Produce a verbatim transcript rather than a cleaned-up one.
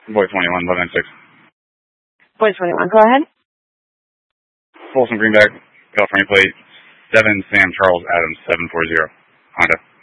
Boy twenty-one, eleven six. Boy twenty-one, go ahead. Folsom Greenback, California plate, seven Sam Charles Adams, seven four zero. Honda.